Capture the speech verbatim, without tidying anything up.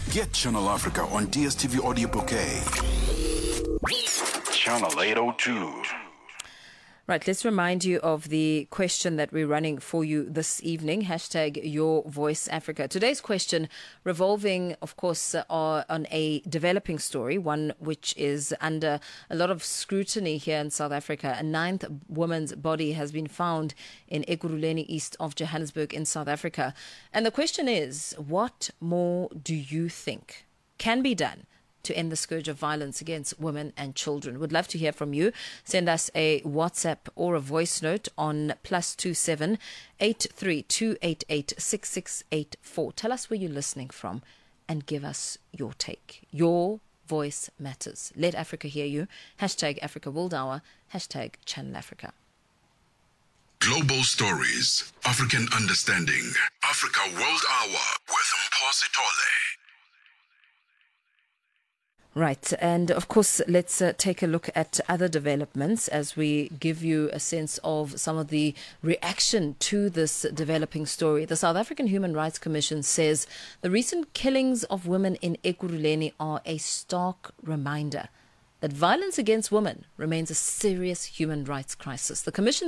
Get Channel Africa on D S T V Audio Bouquet. Channel eight oh two. Right, let's remind you of the question that we're running for you this evening. Hashtag Your Voice Africa. Today's question revolving, of course, uh, on a developing story, one which is under a lot of scrutiny here in South Africa. A ninth woman's body has been found in Ekurhuleni, east of Johannesburg in South Africa. And the question is, what more do you think can be done to end the scourge of violence against women and children? Would love to hear from you. Send us a WhatsApp or a voice note on plus two seven eight three two eight eight six six eight four. Tell us where you're listening from and give us your take. Your voice matters. Let Africa hear you. Hashtag Africa World Hour. Hashtag Channel Africa. Global stories, African understanding. Africa World Hour with Mphosi Tole. Right, and of course, let's uh, take a look at other developments as we give you a sense of some of the reaction to this developing story. The South African Human Rights Commission says the recent killings of women in Ekurhuleni are a stark reminder that violence against women remains a serious human rights crisis. The Commission